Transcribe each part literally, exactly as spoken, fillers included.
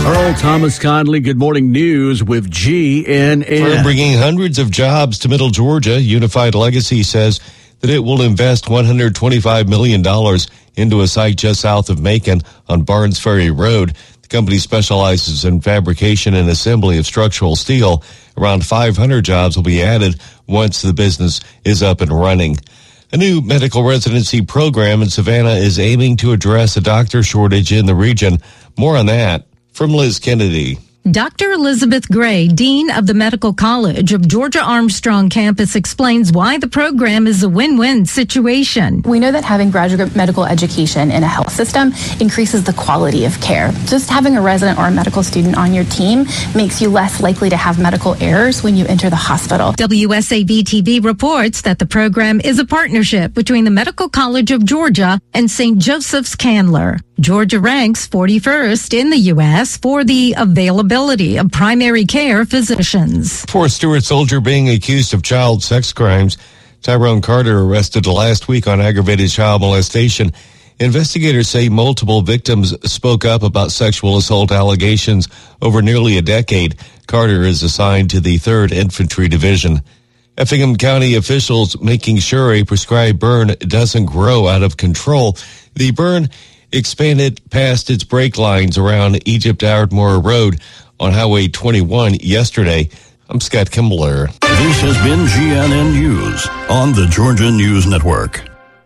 Earl Thomas Conley, Good Morning News with G N N. For bringing hundreds of jobs to Middle Georgia, Unified Legacy says that it will invest one hundred twenty-five million dollars into a site just south of Macon on Barnes Ferry Road. The company specializes in fabrication and assembly of structural steel. Around five hundred jobs will be added once the business is up and running. A new medical residency program in Savannah is aiming to address a doctor shortage in the region. More on that from Liz Kennedy. Doctor Elizabeth Gray, Dean of the Medical College of Georgia Armstrong Campus, explains why the program is a win-win situation. We know that having graduate medical education in a health system increases the quality of care. Just having a resident or a medical student on your team makes you less likely to have medical errors when you enter the hospital. W S A V T V reports that the program is a partnership between the Medical College of Georgia and Saint Joseph's Candler. Georgia ranks forty-first in the U S for the availability of primary care physicians. For a Stewart soldier being accused of child sex crimes, Tyrone Carter arrested last week on aggravated child molestation. Investigators say multiple victims spoke up about sexual assault allegations over nearly a decade. Carter is assigned to the third Infantry Division. Effingham County officials making sure a prescribed burn doesn't grow out of control. The burn expanded past its brake lines around Egypt Ardmore Road on Highway twenty-one yesterday. I'm Scott Kimbler. This has been G N N News on the Georgia News Network.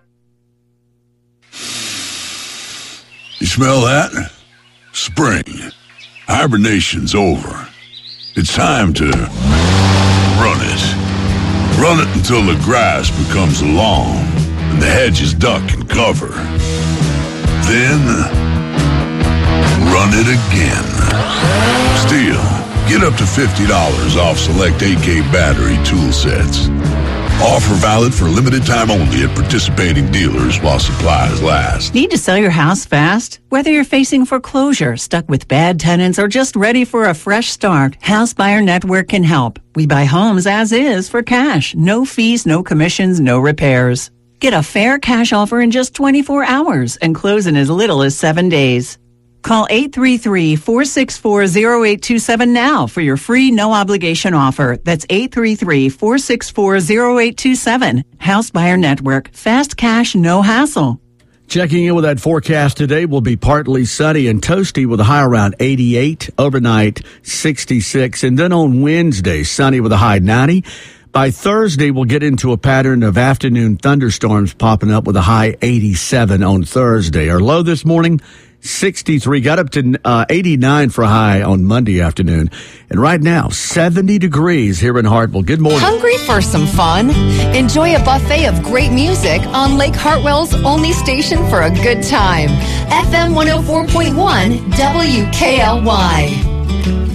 You smell that? Spring. Hibernation's over. It's time to run it. Run it until the grass becomes long and the hedges duck and cover. Then, run it again. Still, get up to fifty dollars off select A K battery tool sets. Offer valid for limited time only at participating dealers while supplies last. Need to sell your house fast? Whether you're facing foreclosure, stuck with bad tenants, or just ready for a fresh start, House Buyer Network can help. We buy homes as is for cash. No fees, no commissions, no repairs. Get a fair cash offer in just twenty-four hours and close in as little as seven days. Call eight three three, four six four, zero eight two seven now for your free no-obligation offer. That's eight three three, four six four, zero eight two seven. House Buyer Network. Fast cash, no hassle. Checking in with that forecast today, will be partly sunny and toasty with a high around eighty-eight. Overnight, sixty-six. And then on Wednesday, sunny with a high ninety. By Thursday, we'll get into a pattern of afternoon thunderstorms popping up with a high eighty-seven on Thursday. Our low this morning, sixty-three. Got up to uh, eighty-nine for a high on Monday afternoon. And right now, seventy degrees here in Hartwell. Good morning. Hungry for some fun? Enjoy a buffet of great music on Lake Hartwell's only station for a good time. F M one oh four point one W K L Y.